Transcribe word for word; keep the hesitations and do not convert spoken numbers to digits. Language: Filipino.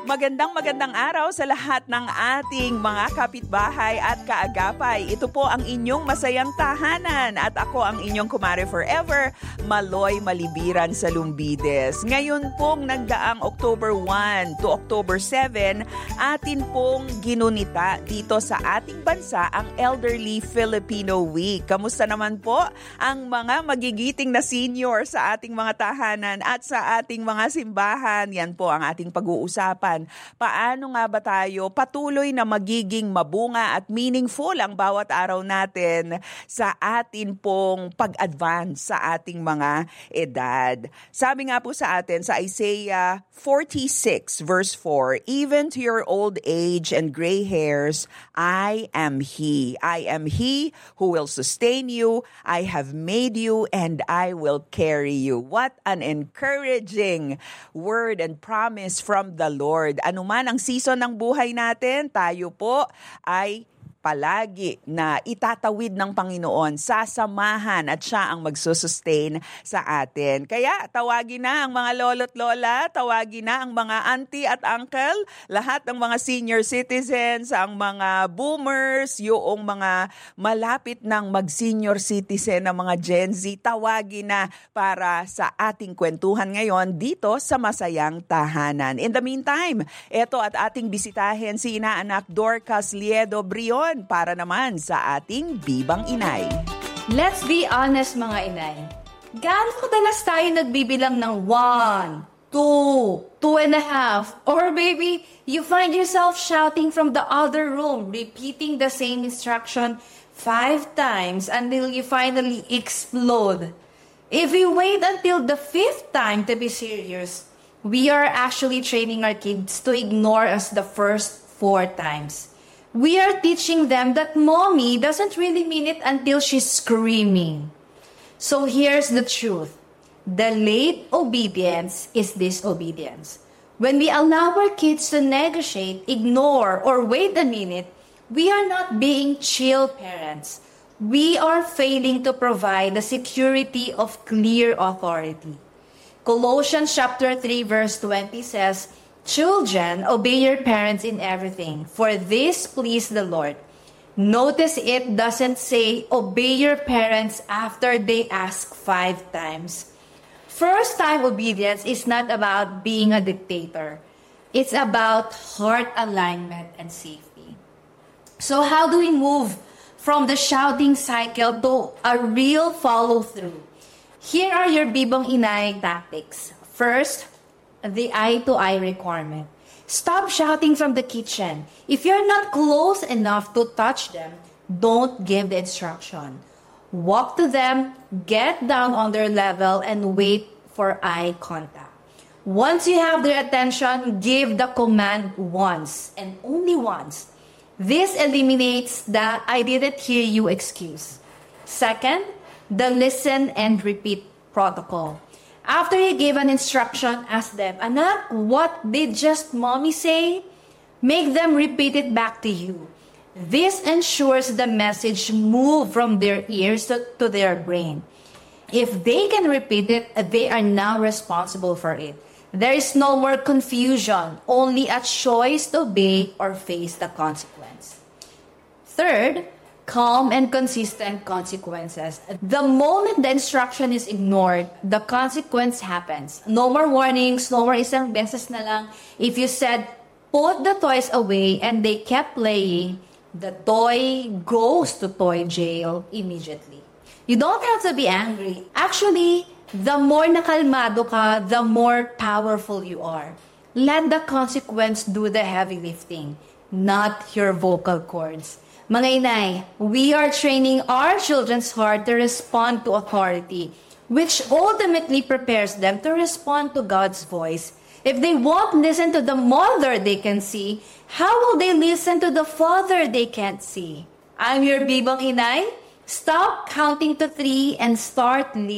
Magandang magandang araw sa lahat ng ating mga kapitbahay at kaagapay. Ito po ang inyong masayang tahanan at ako ang inyong kumare forever, Maloy Malibiran sa Lumbides. Ngayon pong nagdaang October first to October seventh, atin pong ginunita dito sa ating bansa ang Elderly Filipino Week. Kamusta naman po ang mga magigiting na senior sa ating mga tahanan at sa ating mga simbahan? Yan po ang ating pag-uusapan. Paano nga ba tayo patuloy na magiging mabunga at meaningful ang bawat araw natin sa atin pong pag-advance sa ating mga edad? Sabi nga po sa atin sa Isaiah forty-six verse four, even to your old age and gray hairs, I am He. I am He who will sustain you. I have made you and I will carry you. What an encouraging word and promise from the Lord. Ano man ang season ng buhay natin, tayo po ay palagi na itatawid ng Panginoon, sasamahan at siya ang magsusustain sa atin. Kaya tawagin na ang mga lolo't lola, tawagin na ang mga auntie at uncle, lahat ng mga senior citizens, ang mga boomers, yung mga malapit ng mag-senior citizen ng mga Gen Z, tawagin na para sa ating kwentuhan ngayon dito sa Masayang Tahanan. In the meantime, eto at ating bisitahin si Inaanak Dorcas Liedo Brion para naman sa ating Bibang Inay. Let's be honest mga inay. Gaano kadalas tayo nagbibilang ng one, two, two and a half, or maybe you find yourself shouting from the other room, repeating the same instruction five times until you finally explode. If we wait until the fifth time to be serious, we are actually training our kids to ignore us the first four times. We are teaching them that mommy doesn't really mean it until she's screaming. So here's the truth. The late obedience is disobedience. When we allow our kids to negotiate, ignore, or wait a minute, we are not being chill parents. We are failing to provide the security of clear authority. Colossians chapter three verse twenty says, children, obey your parents in everything, for this please the Lord. Notice it doesn't say, obey your parents after they ask five times. First-time obedience is not about being a dictator. It's about heart alignment and safety. So how do we move from the shouting cycle to a real follow-through? Here are your Bibang Inay tactics. First, the eye-to-eye requirement. Stop shouting from the kitchen. If you're not close enough to touch them, don't give the instruction. Walk to them, get down on their level, and wait for eye contact. Once you have their attention, give the command once, and only once. This eliminates the I didn't hear you excuse. Second, the listen and repeat protocol. After you give an instruction, ask them, Anak, what did just mommy say? Make them repeat it back to you. This ensures the message move from their ears to, to their brain. If they can repeat it, they are now responsible for it. There is no more confusion, only a choice to obey or face the consequence. Third, calm and consistent consequences. The moment the instruction is ignored, the consequence happens. No more warnings, no more isang beses na lang. If you said, put the toys away and they kept playing, the toy goes to toy jail immediately. You don't have to be angry. Actually, the more nakalmado ka, the more powerful you are. Let the consequence do the heavy lifting, not your vocal cords. Mga inay, we are training our children's heart to respond to authority, which ultimately prepares them to respond to God's voice. If they won't listen to the mother they can see, how will they listen to the father they can't see? I'm your Bibang Inay. Stop counting to three and start listening.